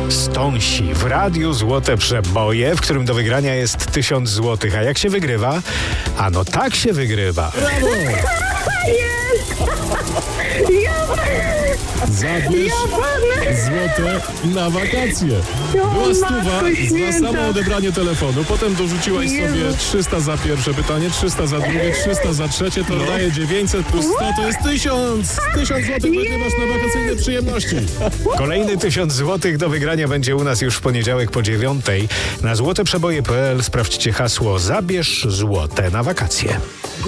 Stąsi w radiu Złote Przeboje, w którym do wygrania jest 1000 złotych. A jak się wygrywa? Ano tak się wygrywa. Brawo! Zabierz złote na wakacje. Była stuwa za samo odebranie telefonu. Potem dorzuciłaś sobie 300 za pierwsze pytanie, 300 za drugie, 300 za trzecie. To daje 900 plus 100 to jest 1000. 1000 złotych wygrywasz na wakacyjne przyjemności. Kolejny 1000 złotych do wygrania będzie u nas już w poniedziałek po 9:00. Na złoteprzeboje.pl sprawdźcie hasło Zabierz złote na wakacje.